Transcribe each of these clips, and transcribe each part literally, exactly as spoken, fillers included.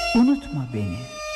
Unutma beni.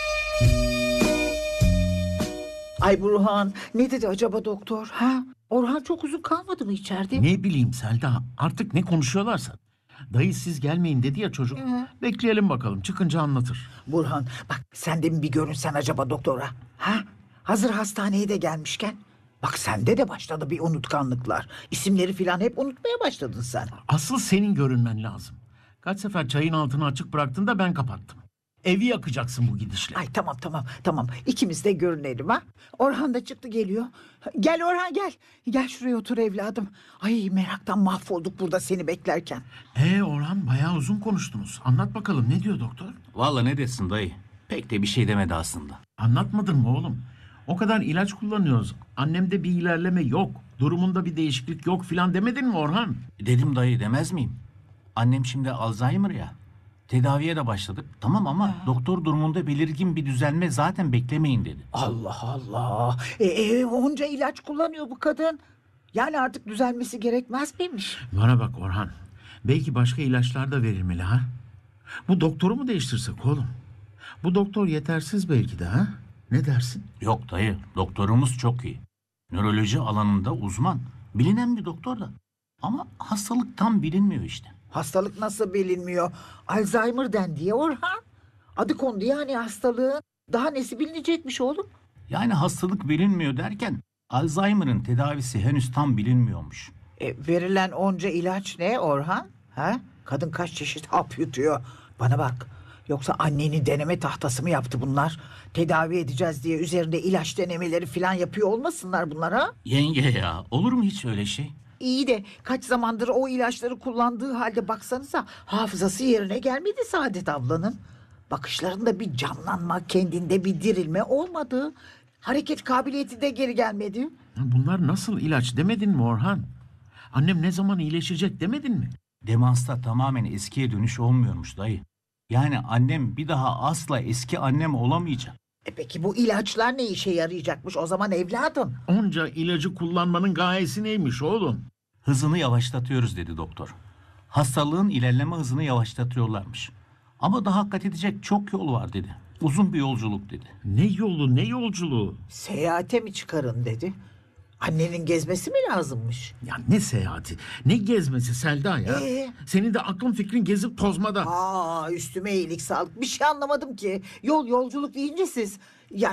Ay Burhan, ne dedi acaba doktor? Ha? Orhan çok uzun kalmadı mı içeride? Ne bileyim Selda, artık ne konuşuyorlarsa. Dayı siz gelmeyin dedi ya çocuk. Hı. Bekleyelim bakalım, çıkınca anlatır. Burhan, bak sen de mi bir görünsen acaba doktora? Ha? Hazır hastaneye de gelmişken. Bak sende de başladı bir unutkanlıklar. İsimleri filan hep unutmaya başladın sen. Asıl senin görünmen lazım. Kaç sefer çayın altını açık bıraktın da ben kapattım. Evi yakacaksın bu gidişle. Ay tamam tamam tamam, ikimiz de görünelim ha. Orhan da çıktı geliyor. Gel Orhan gel. Gel şuraya otur evladım. Ay meraktan mahvolduk burada seni beklerken. Ee Orhan, bayağı uzun konuştunuz. Anlat bakalım, ne diyor doktor? Vallahi ne desin dayı? Pek de bir şey demedi aslında. Anlatmadın mı oğlum? O kadar ilaç kullanıyoruz. Annemde bir ilerleme yok. Durumunda bir değişiklik yok filan demedin mi Orhan? Dedim dayı, demez miyim? Annem şimdi Alzheimer ya. Tedaviye de başladık. Tamam ama doktor durumunda belirgin bir düzelme zaten beklemeyin dedi. Allah Allah. E, e, onca ilaç kullanıyor bu kadın. Yani artık düzelmesi gerekmez miymiş? Bana bak Orhan. Belki başka ilaçlar da verilmeli ha? Bu doktoru mu değiştirsek oğlum? Bu doktor yetersiz belki de ha? Ne dersin? Yok dayı, doktorumuz çok iyi. Nöroloji alanında uzman. Bilinen bir doktor da. Ama hastalık tam bilinmiyor işte. Hastalık nasıl bilinmiyor? Alzheimer dendi ya Orhan. Adı kondu yani hastalığın. Daha nesi bilinecekmiş oğlum? Yani hastalık bilinmiyor derken Alzheimer'ın tedavisi henüz tam bilinmiyormuş. E, verilen onca ilaç ne Orhan? Ha? Kadın kaç çeşit hap yutuyor. Bana bak. Yoksa annenin deneme tahtası mı yaptı bunlar? Tedavi edeceğiz diye üzerinde ilaç denemeleri falan yapıyor olmasınlar bunlar ha? Yenge ya, olur mu hiç öyle şey? İyi de kaç zamandır o ilaçları kullandığı halde baksanıza hafızası yerine gelmedi Saadet ablanın. Bakışlarında bir canlanma, kendinde bir dirilme olmadı. Hareket kabiliyeti de geri gelmedi. Bunlar nasıl ilaç demedin mi Orhan? Annem ne zaman iyileşecek demedin mi? Demansta tamamen eskiye dönüş olmuyormuş dayı. Yani annem bir daha asla eski annem olamayacak. E peki bu ilaçlar ne işe yarayacakmış o zaman evladım? Onca ilacı kullanmanın gayesi neymiş oğlum? Hızını yavaşlatıyoruz dedi doktor. Hastalığın ilerleme hızını yavaşlatıyorlarmış. Ama daha kat edecek çok yol var dedi. Uzun bir yolculuk dedi. Ne yolu, ne yolculuğu? Seyahate mi çıkarın dedi. Annenin gezmesi mi lazımmış? Ya ne seyahati, ne gezmesi Selda ya? Ee? Senin de aklın fikrin gezip tozmada. Aa üstüme iyilik sağlık. Bir şey anlamadım ki. Yol yolculuk deyince siz... Yani